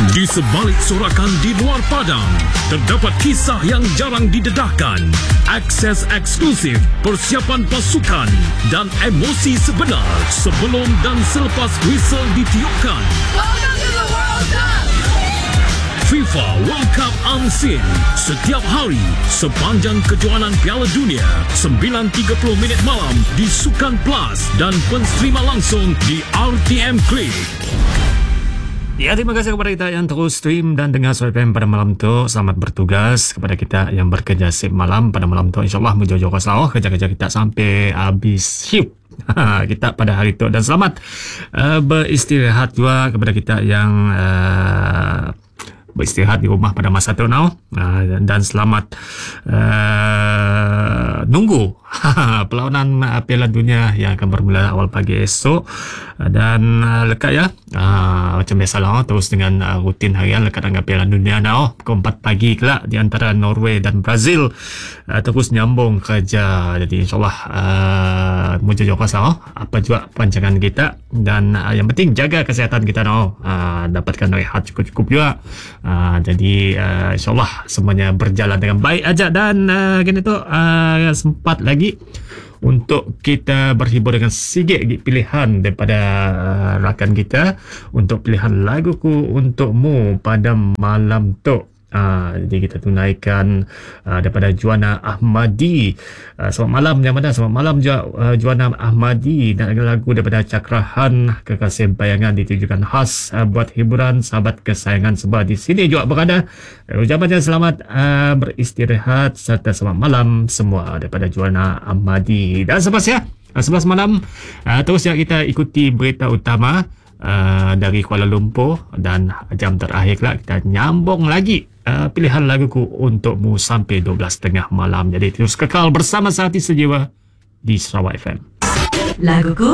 Di sebalik sorakan di luar padang, terdapat kisah yang jarang didedahkan, akses eksklusif, persiapan pasukan dan emosi sebenar sebelum dan selepas whistle ditiupkan. Welcome to the World Cup! FIFA World Cup Unseen setiap hari sepanjang kejohanan Piala Dunia 9.30 minit malam di Sukan Plus dan pensterima langsung di RTM Klik. Ya, terima kasih kepada kita yang terus stream dan dengar Suara FM pada malam tu. Selamat bertugas kepada kita yang bekerja sip malam pada malam tu. InsyaAllah menjauh-jauh kesalahan kerja-kerja kita sampai habis shift kita pada hari tu. Dan selamat beristirahat juga kepada kita yang beristirahat di rumah pada masa tu now. Dan selamat nunggu perlawanan Piala Dunia yang akan bermula awal pagi esok. Dan lekat ya, macam biasalah terus dengan rutin harian lekat dengan Piala Dunia now. Pukul 4 pagi kelak di antara Norway dan Brazil, terus nyambung kerja. Jadi insyaAllah mujur kasar apa juga pancangan kita. Dan yang penting jaga kesihatan kita now, dapatkan rehat cukup-cukup juga. Jadi insyaAllah semuanya berjalan dengan baik aja. Dan gini tu sempat lagi untuk kita berhibur dengan sikit pilihan daripada rakan kita untuk pilihan laguku untukmu pada malam tu. Jadi kita tunaikan daripada Juana Ahmadi. Selamat malam yang mana? Selamat malam juga Juana Ahmadi. Dan lagu daripada Cakrahan, Kekasih Bayangan, ditujukan khas buat hiburan sahabat kesayangan sebab di sini juga berada. Ucapannya selamat beristirahat serta selamat malam semua daripada Juana Ahmadi. Dan sepas 11 malam terus kita ikuti berita utama dari Kuala Lumpur. Dan jam terakhir kelak kita nyambung lagi pilihan laguku untukmu sampai 12.30 malam. Jadi terus kekal bersama Sehati Sejiwa di Sarawak FM. Laguku